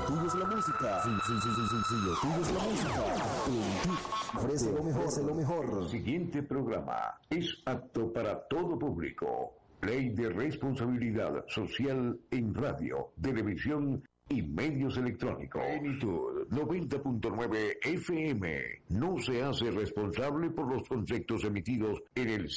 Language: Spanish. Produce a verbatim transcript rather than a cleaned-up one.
tuyo es la música. Sí, sí, sí, sí, sí, sí, lo tuyo es la música. Play ofrece lo mejor, ofrece lo mejor. El siguiente programa es apto para todo público. Ley de responsabilidad social en radio, televisión y medios electrónicos. Plenitud noventa punto nueve F M no se hace responsable por los conceptos emitidos en el